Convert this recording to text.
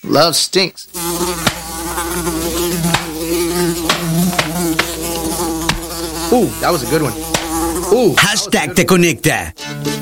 Love stinks. Ooh, that was a good one. Ooh. Hashtag Te Conecta.